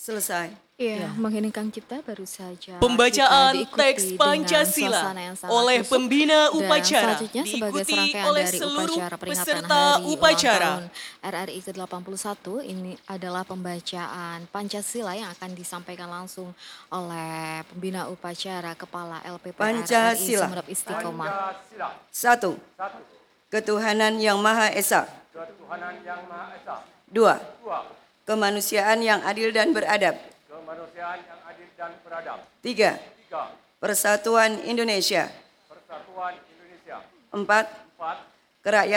Selesai. Iya, mengheningkan cipta baru saja Pembacaan kita teks diikuti Pancasila dengan suasana yang sangat oleh khusyuk. pembina Dan upacara selanjutnya sebagai diikuti serangkaian oleh dari seluruh upacara peringatan peserta hari ulang upacara. tahun RRI ke-81 ini adalah pembacaan Pancasila yang akan disampaikan langsung oleh pembina upacara Kepala LPP RRI Pancasila. Sumeneb Istiqomah. 1. Ketuhanan yang Maha Esa. Ketuhanan yang Maha Esa. 2. 2. Kemanusiaan yang adil dan beradab. Kemanusiaan yang adil dan beradab. 3. 3. Persatuan Indonesia. Persatuan Indonesia. 4. 4. Kerakyatan